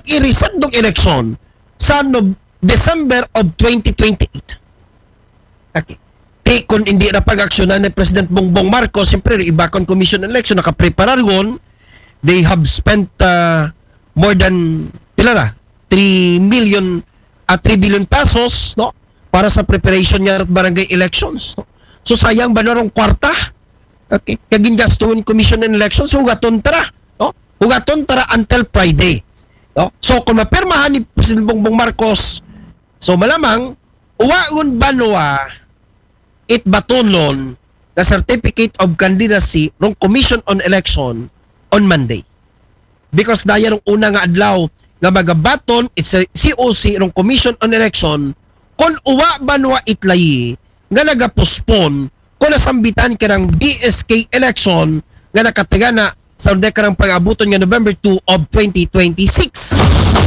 mag-i-reset dong election sa December of 2028. Okay. Kung hindi na pag-aksyonan ni President Bongbong Marcos, siyempre, Ibacon Commission election, nakapreparar yun. They have spent more than 3 billion pesos, no, para sa preparation niya at barangay elections, no? So sayang ba narong kwarta? Okay, kagin gaston commission and elections, hugaton tara, no? Hugaton tara until Friday, no? So kung mapirmahan ni President Bongbong Marcos, so malamang uwaon banwa it batonon the certificate of candidacy ng Commission on Election on Monday. Because daya nung una nga adlaw nga magabaton it's a COC ng Commission on Election kung uwa banwa itlayi nga nagapospon kung nasambitan ka ng BSK election nga nakataga na sa dekarang pag-abuton nga November 2 of 2026.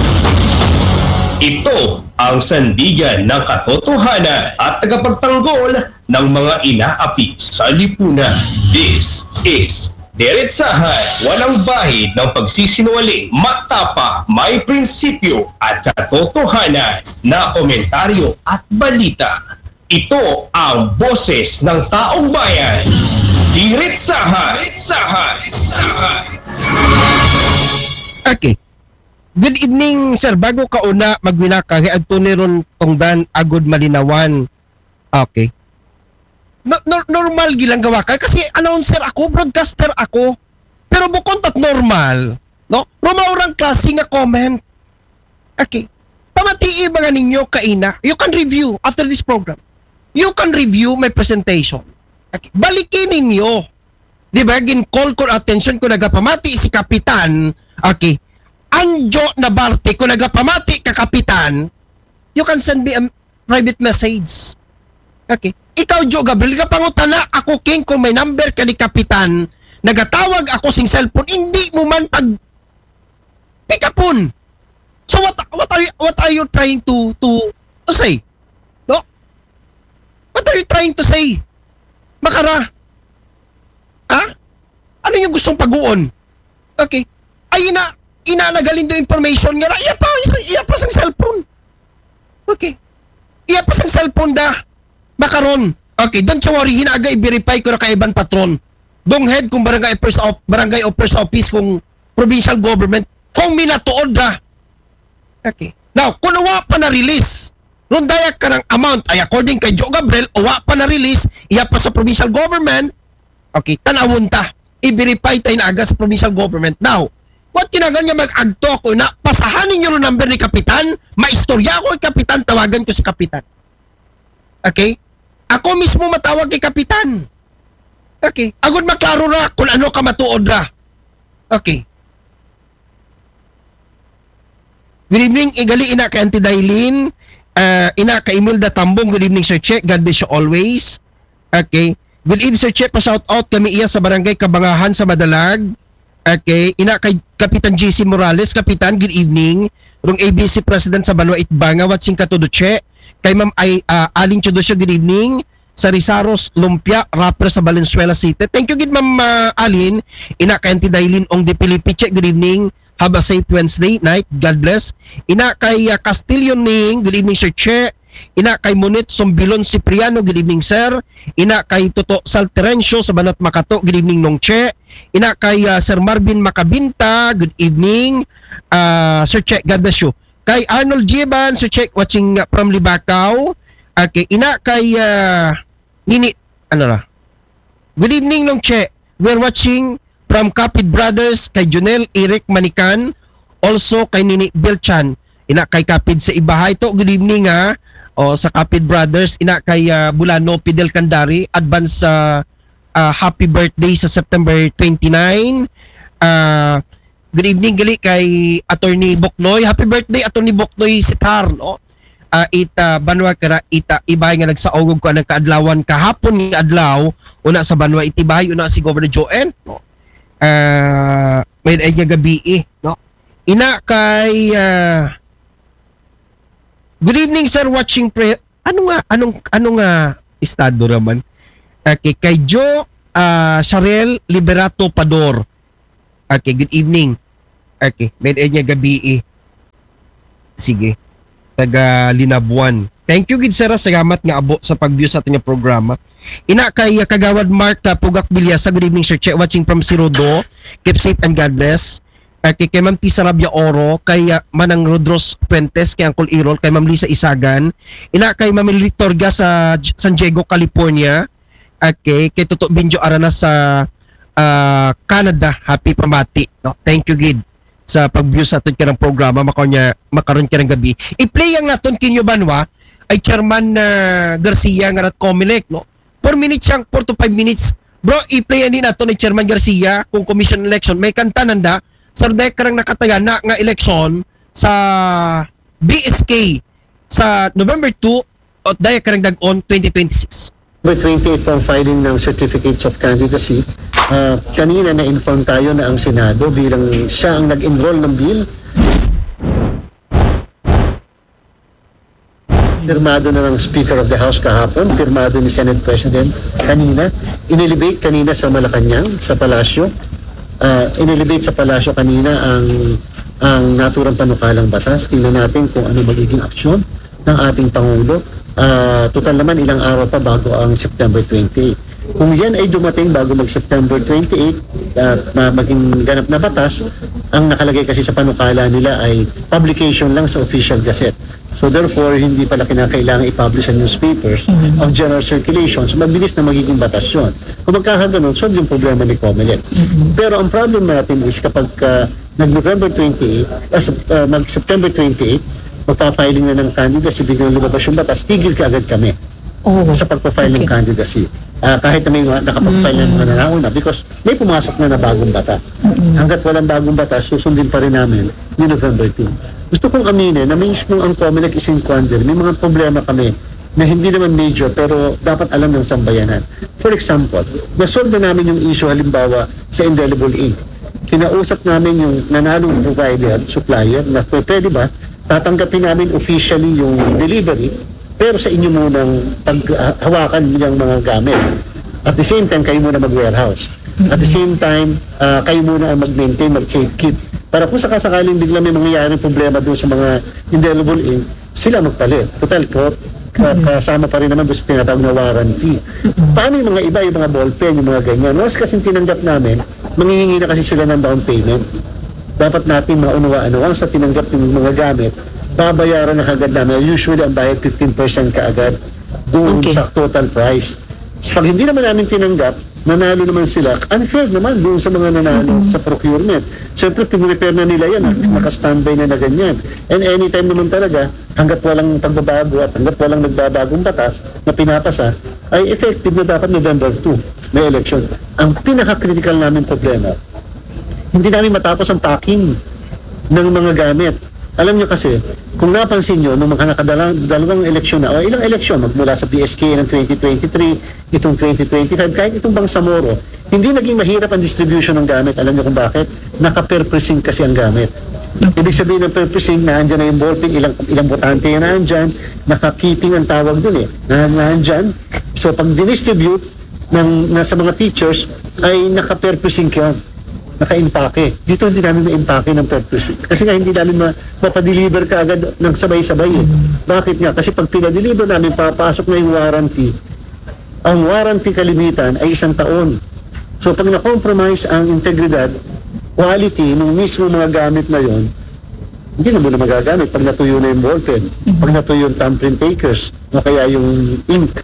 Ito ang sandigan ng katotohanan at tagapagtanggol ng mga inaapi sa lipunan. This is Diretsahan, walang bahid ng pagsisinungaling, matapa, may prinsipyo at katotohanan na komentaryo at balita. Ito ang boses ng taong bayan. Diretsahan. Okay. Good evening, sir. Bago ka una magwinaka, adto ni ron tungdan agud malinawan. Okay. Normal gilang gawa ka kasi announcer ako, broadcaster ako. Pero bukod tat normal, no? Rumaurang klase nga comment. Okay. Pamatii ba nga ninyo kaina? You can review after this program. You can review my presentation. Okay. Balikin ninyo. Di ba? Gin-call ko attention ko nagapamati si Kapitan. Okay. Anjo Nabarte ko nagapamati ka Kapitan. You can send me a private message. Okay. Ikaw, Joe Gabriel, kapangutana ako, King, kung may number ka ni Kapitan, nagatawag ako sing cellphone, hindi mo man pag pick upon. So what are you trying to say? No? What are you trying to say? Makara? Ha? Ano yung gustong pag-uon? Okay. Ay inanagalin do information nga, iya pa sang cellphone. Okay. Iya pa sang cellphone da. Makaron. Okay, don't you worry, hinaga i-verify ko na kay Iban Patron. Dong head kung barangay first office kung provincial government kung minatuod na. Okay. Now, kung uwa pa na-release, ron dayak ka ng amount ay according kay Joe Gabriel, uwa pa na-release, iya pa sa provincial government, okay, tanawon ta. I-verify tayo na aga sa provincial government. Now, what kinagan niya mag-agto ko na pasahanin niyo ron number ni Kapitan, maistorya ko kay Kapitan, tawagan ko si Kapitan. Okay? Ako mismo matawag kay Kapitan. Okay. Agad maklaro ra kung ano ka matuod ra. Okay. Good evening. Igali ina kay Auntie Dailin. Ina kay Imelda Tambong. Good evening, Sir Che. God bless you always. Okay. Good evening, Sir Che. Pa-shout out kami iya sa Barangay Kabangahan sa Madalag. Okay. Ina kay Kapitan JC Morales. Kapitan, good evening. Rung ABC President sa Banwa Itbanga. Watsing katudo, Che. Kay Ma'am Aling Chodosyo, good evening. Sa Rizaros Lumpia, rapper sa Valenzuela City. Thank you, good Ma'am Alin. Ina kay Auntie Dailin Ong de Pilipiche, good evening. Have a safe Wednesday night. God bless. Ina kay Castillo Ning, good evening, Sir Che. Ina kay Munit Sombilon Cipriano, good evening, sir. Ina kay Toto Salterencio sa Banat Makato, good evening, Nong Che. Ina kay Sir Marvin Macabinta, good evening. Sir Che, God bless you. Kay Arnold Jeban, Sir Che, watching from Libacao. Okay, ina kay Nini, ano na? Good evening, Nong Che. We're watching from Kapit Brothers, kay Junel Eric Manikan, also kay Nini Bilchan. Ina kay Kapit sa Ibahay to. Good evening ha. O sa Kapit Brothers, ina kay Bulano Fidel Candari, advance happy birthday sa September 29. Good evening gali kay Attorney Boknoy. Happy birthday Attorney Boknoy Sitar, no? Ita banwa kara ita ibay nga nagsaugog ko ang kaadlawan kahapon nga adlaw una sa banwa itibahay una si Governor Joen, no? May ay nga gabi no? Ina kay good evening, sir, watching anong estado raman? Okay, kay Joe Sharel Liberato Pador. Okay, good evening. Okay, may niya gabi Sige. Taga Linabuan. Thank you gid sir, salamat nga abo sa pag-view sa ating programa. Ina kay Kagawad Mark Pugak Bilyasa. Good evening sir, Che, watching from Sirodo. Keep safe and God bless. Kay Ma'am Tisa Rabia Oro, kay Manang Rodros Puentes, kay Uncle Irol, kay Ma'am Lisa Isagan. Ina kay Ma'am Litorga sa San Diego, California. Okay, kay Toto Binjo Arana sa Canada. Happy pamati. No? Thank you gid sa pag-view sa atin kirang programa makaroon kirang gabi. I-play ang naton kinyo banwa ay Chairman Garcia nga rat Comelec, no? 4 minutes siyang 4 to 5 minutes. Bro, i-play ani naton ni Chairman Garcia kung commission election may kanta nanda sa karang nakatagan na nga election sa BSK sa November 2 at daya karang dag-on 2026. November 28 po ang filing ng Certificates of Candidacy. Kanina na-inform tayo na ang Senado bilang siya ang nag-enroll ng bill. Pirmado na ng Speaker of the House kahapon, pirmado ni Senate President kanina. Inelevate kanina sa Malacanang, sa Palasyo. Inelevate sa Palasyo kanina ang naturang panukalang batas. Tingnan natin kung ano magiging aksyon ng ating Pangulo. Total naman ilang araw pa bago ang September 28. Kung yan ay dumating bago mag-September 28 at maging ganap na batas, ang nakalagay kasi sa panukala nila ay publication lang sa official gazette. So therefore, hindi pala kinakailangan i-publish sa newspapers of general circulation. So mabilis na magiging batas yun. Kung magkakaganon, solve yung problema ni Comelec. Pero ang problem natin is kapag nag-November 28, mag-September 28, magpa-filing na ng candidacy, biglang lumabas yung batas, tigil ka agad kami sa pagpa-file ng candidacy. Kahit na may nakapag-file ng mga nanauna because may pumasok na bagong batas. Hanggat walang bagong batas, susundin pa rin namin ni November 2. Gusto kong aminin na mismo ang Comelec is in quandary. May mga problema kami na hindi naman major pero dapat alam ng sambayanan. For example, nasolve na namin yung issue halimbawa sa indelible ink. Kinausap namin yung nanalong provider, supplier, na pwede ba tatanggapin namin officially yung delivery pero sa inyo munang paghawakan yung mga gamit. At the same time, kayo muna mag-warehouse. At the same time, kayo muna ang mag-maintain, mag-safe keep. Para kung sakasakaling bigla may mangyayaring problema doon sa mga indelible ink, sila magpalit. Total ko, kasama pa rin naman doon sa tinatawag na warranty. Paano yung mga iba, yung mga ballpen, yung mga ganyan? Once kasing tinanggap namin, manghihingi na kasi sila ng down payment. Dapat natin maunawaan once sa tinanggap yung mga gamit, babayaran na kagad namin. Usually, ang bayad 15% kaagad doon sa total price. So, pag hindi naman namin tinanggap, nanalo naman sila. Unfair naman doon sa mga nanalo sa procurement. Siyempre, pinrepair na nila yan. Naka-standby na ganyan. And anytime naman talaga, hanggat walang pagbabago at hanggat walang nagbabagong batas na pinapasa, ay effective na dapat November 2 may election. Ang pinaka-critical namin problema, hindi namin matapos ang packing ng mga gamit. Alam nyo kasi, kung napansin nyo, nung mga nakadalawang eleksyon na, o ilang eleksyon, magmula sa PSK ng 2023, itong 2025, kahit itong Bangsamoro, hindi naging mahirap ang distribution ng gamit. Alam nyo kung bakit? Naka-per precinct kasi ang gamit. Ibig sabihin ng per precinct, naandyan na yung voting, ilang botante yan naandyan, naka-kitting ang tawag dun naandyan. So pag dinistribute sa mga teachers, ay naka-per precinct yan. Naka-impake. Dito hindi namin ma-impake ng per precinct. Kasi nga hindi namin mapadeliver ka agad ng sabay-sabay Bakit nga? Kasi pag pinadeliver namin, papasok na yung warranty. Ang warranty kalimitan ay 1 taon. So pag na-compromise ang integridad, quality ng mismo mga gamit na yon, hindi na muna magagamit pag natuyo na yung ballpen, pag natuyo yung thumbprint takers, o kaya yung ink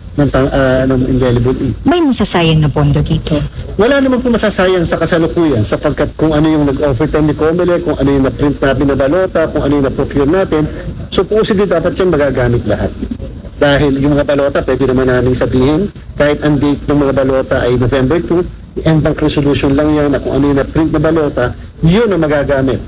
ng indelible ink. May masasayang na pondo dito? Wala naman po masasayang sa kasalukuyan sapagkat kung ano yung nag-overtime ni Comelec, kung ano yung na-print natin na balota, kung ano yung na-procure natin, supposedly dapat yan magagamit lahat. Dahil yung mga balota, pwede naman namin sabihin, kahit ang date ng mga balota ay November 2, end bank resolution lang yan na kung ano yung na-print na balota, yun ang magagamit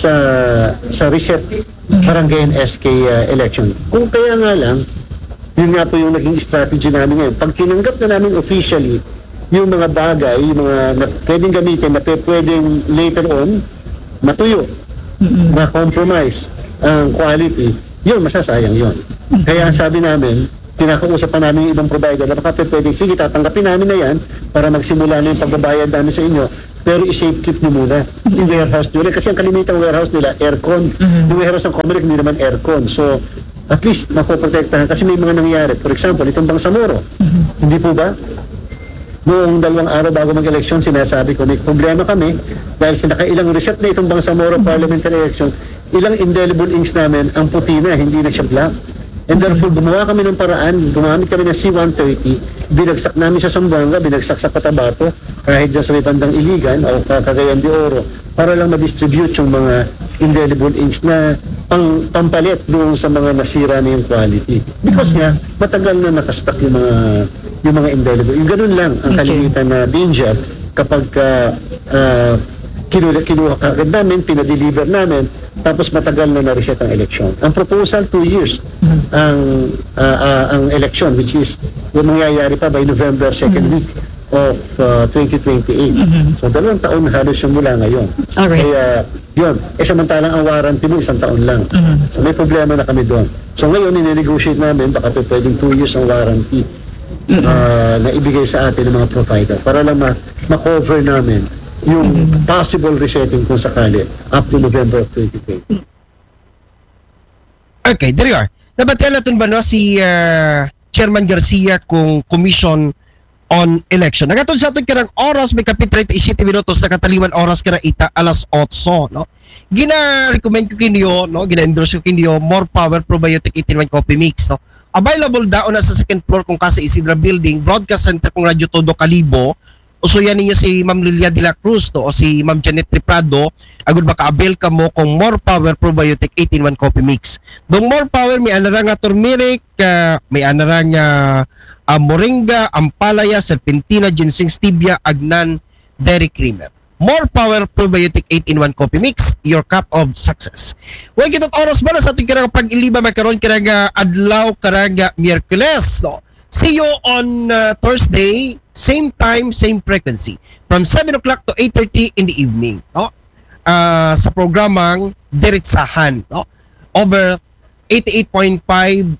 sa reset barangay and SK election. Kung kaya nga lang, yun nga po yung naging strategy namin ngayon. Pag tinanggap na namin officially yung mga bagay, yung mga pwedeng gamitin na pwedeng later on matuyo, na compromise ang quality, yun, masasayang yun. Kaya sabi namin, kinakausap pa namin yung ibang provider na baka pwede, sige, tatanggapin namin na yan para magsimula na yung pagbabayad namin sa inyo, pero i-safe keep nyo muna yung warehouse nyo. Kasi ang kalimitang warehouse nila, aircon. Yung warehouse ng Comelec, hindi naman aircon. So, at least mapoprotektahan kasi may mga nangyari. For example, itong Bangsamoro. Hindi po ba? Noong 2 araw bago mag-election, sinasabi ko, may problema kami dahil sa nakailang reset na itong Bangsamoro parliamentary election, ilang indelible inks namin, ang puti na, hindi na siya black. And therefore, gumawa kami ng paraan, gumamit kami ng C-130, binagsak namin sa Zamboanga, binagsak sa Cotabato, kahit dyan sa may bandang Iligan o Cagayan de Oro, para lang ma-distribute yung mga indelible inks na pampalit doon sa mga nasira na yung quality. Because nga, matagal na nakastock yung mga indelible. Yung ganun lang ang kalimitan na danger kapag kinuha kagad namin, pinadeliver namin, tapos matagal na na-reset ang election. Ang proposal, 2 years ang election, which is yung mangyayari pa by November 2nd week of 2028. So 2 taon halos yung mula ngayon. Alright. Kaya yun, samantalang ang warranty mo 1 taon lang. So may problema na kami doon. So ngayon, nine-negotiate namin, baka pwedeng 2 years ang warranty na ibigay sa atin ng mga provider para lang ma-cover namin yung possible resetting kung sakali up to November of 2020. Okay, there you are. Nabatian natin ba no si Chairman Garcia kung Commission on Election. Nagatun sa atin karang oras, may kapit 37 minutos na kataliwan oras karang 8:08, no? Gina-recommend ko kinyo, no? Gina-endorse ko kinyo, More Power Probiotic 18-1 Coffee Mix, no? Available daon na sa second floor kung Casa Isidra Building, Broadcast Center kung Radyo Todo Calibo. Usuyan ninyo si Ma'am Lilia de la Cruz o si Ma'am Janet Triprado, agud baka avail ka mo kung More Power Probiotic 18-1 Coffee Mix. Dong More Power may anara nga turmeric, may anara nga moringa, ampalaya, serpentina, ginseng, stevia, agnan, dairy creamer. More Power Probiotic 8-in-1 Coffee Mix, your cup of success. Huwag kita't oras ba na sa ating karang pag-iliba makaroon karang adlaw karang Miyerkules, no? See you on Thursday, same time, same frequency. From 7 o'clock to 8:30 in the evening. No? Sa programang Diretsahan. No? Over 88.5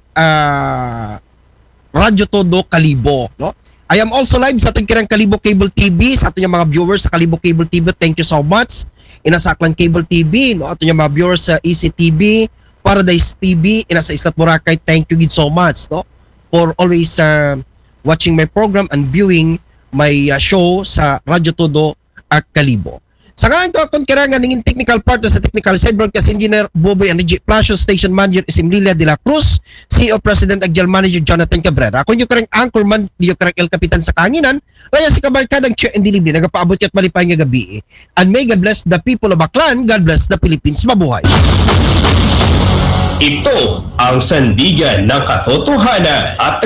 Radyo Todo Calibo. No? I am also live sa ating kirang Calibo Cable TV, sa ating mga viewers sa Calibo Cable TV. Thank you so much. Inasaklan Cable TV, no? Ating mga viewers sa ECTV, Paradise TV, inasa Islat Boracay. Thank you so much. No? For always watching my program and viewing my show sa Radyo Todo Calibo. Sa ngayon ko akong kirangan ng technical partner sa technical side, broadcast engineer Boboy Energy Plasio, station manager Isim Lilia de la Cruz, CEO President Agile Manager Jonathan Cabrera. Ako yung karang anchorman, yung karang El Kapitan sa Kanginan, raya si Kabarkadang Chair and Delivery, nagapaabot at malipay nga gabi. And may God bless the people of Aklan, God bless the Philippines. Mabuhay! Ito ang sandigan ng katotohanan at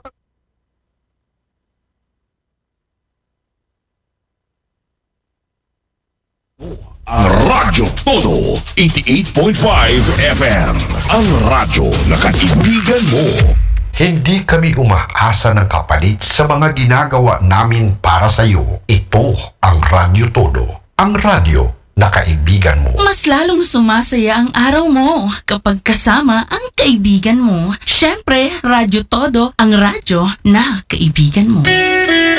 ang Radyo Todo 88.5 FM. Ang radyo na kaibigan mo. Hindi kami umaasa ng kapalit sa mga ginagawa namin para sa iyo. Ito ang Radyo Todo. Ang radyo na kaibigan mo. Mas lalong sumasaya ang araw mo kapag kasama ang kaibigan mo. Siyempre, Radyo Todo, ang radyo na kaibigan mo.